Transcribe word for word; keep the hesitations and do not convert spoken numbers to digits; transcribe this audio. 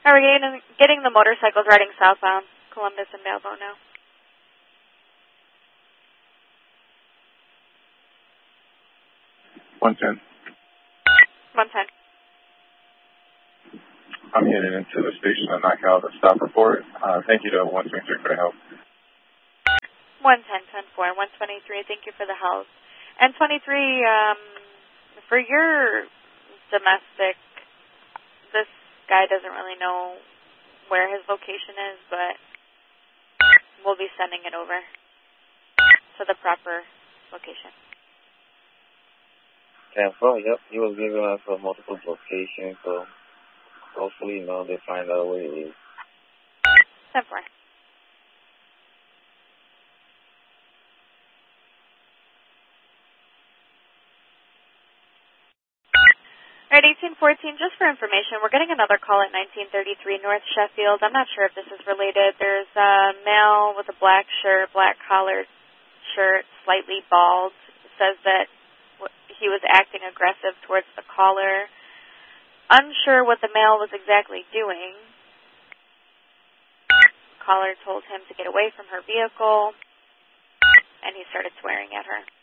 Are we getting, getting the motorcycles riding southbound, Columbus and Balboa now? one ten. one ten. I'm heading into the station to knock out a stop report. Uh, thank you to one twenty-three for the help. one ten, ten four, one twenty-three, thank you for the help. And twenty-three, um, for your domestic, this guy doesn't really know where his location is, but we'll be sending it over to the proper location. ten four, yep, he was giving us a multiple location, so hopefully, you know, they find out where it is. ten four. All right, eighteen fourteen, just for information, we're getting another call at nineteen thirty-three North Sheffield. I'm not sure if this is related. There's a male with a black shirt, black collared shirt, slightly bald. It says that he was acting aggressive towards the caller. Unsure what the male was exactly doing. The caller told him to get away from her vehicle, and he started swearing at her.